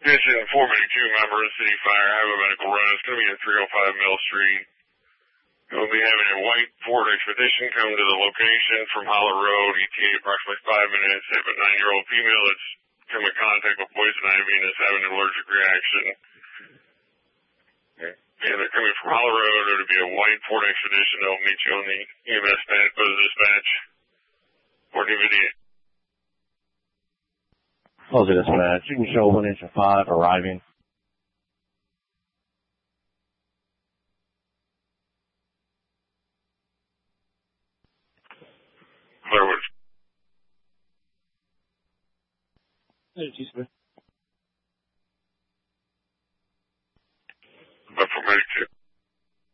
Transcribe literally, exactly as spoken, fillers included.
Attention four two members, City Fire, have a medical run. It's going to be at three oh five Mill Street. We'll be having a white Ford Expedition come to the location from Hollow Road, E T A approximately five minutes. They have a nine-year-old female that's come in contact with poison ivy and is having an allergic reaction. Okay. And they're coming from Hollow Road. It'll be a white Ford Expedition. They'll meet you on the E M S stand for the dispatch. Fort Video. Close the dispatch. You can show one inch of five arriving. Clearwood. Hey, Chief Smith.